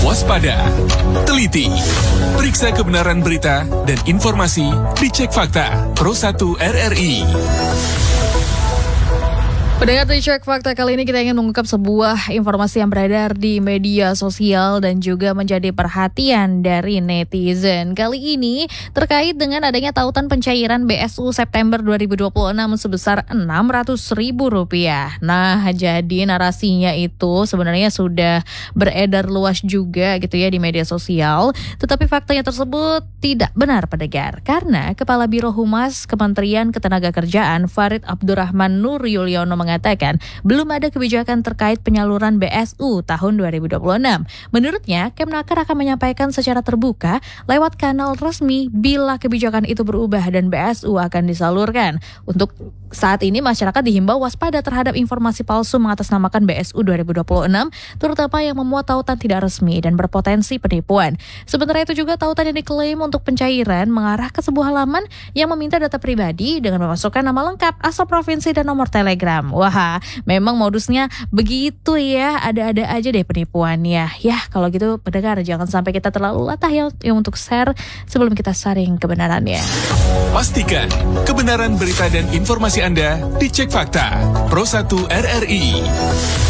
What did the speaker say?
Waspada, teliti, periksa kebenaran berita dan informasi dicek fakta Pro 1 RRI. Pendengar di Cek Fakta kali ini kita ingin mengungkap sebuah informasi yang beredar di media sosial dan juga menjadi perhatian dari netizen. Kali ini terkait dengan adanya tautan pencairan BSU September 2026 sebesar Rp600.000. Nah, jadi narasinya itu sebenarnya sudah beredar luas juga gitu ya di media sosial. Tetapi faktanya tersebut tidak benar pendengar. Karena Kepala Biro Humas Kementerian Ketenagakerjaan Farid Abdurrahman Nur Yulyono mengatakan belum ada kebijakan terkait penyaluran BSU tahun 2026. Menurutnya, Kemnaker akan menyampaikan secara terbuka lewat kanal resmi bila kebijakan itu berubah dan BSU akan disalurkan. Untuk saat ini masyarakat dihimbau waspada terhadap informasi palsu mengatasnamakan BSU 2026, terutama yang memuat tautan tidak resmi dan berpotensi penipuan. Sementara itu juga tautan yang diklaim untuk pencairan mengarah ke sebuah halaman yang meminta data pribadi dengan memasukkan nama lengkap, asal provinsi dan nomor telegram. Wah, memang modusnya begitu ya, ada-ada aja deh penipuannya. Ya, kalau gitu pendengar jangan sampai kita terlalu latah ya untuk share sebelum kita saring kebenarannya. Pastikan kebenaran berita dan informasi Anda dicek fakta Pro 1 RRI.